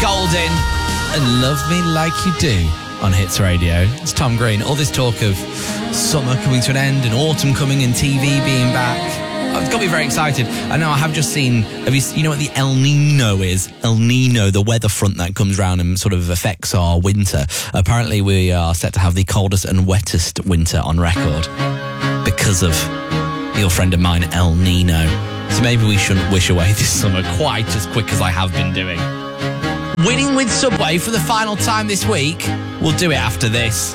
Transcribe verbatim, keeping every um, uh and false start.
Golding and Love Me Like You Do on Hits Radio. It's Tom Green. All this talk of summer coming to an end and autumn coming and T V being back. Oh, it's got me very excited. I know I have just seen, have you, you know what the El Nino is? El Nino, the weather front that comes round and sort of affects our winter. Apparently we are set to have the coldest and wettest winter on record because of your friend of mine, El Nino. So maybe we shouldn't wish away this summer quite as quick as I have been doing. Winning with Subway for the final time this week. We'll do it after this.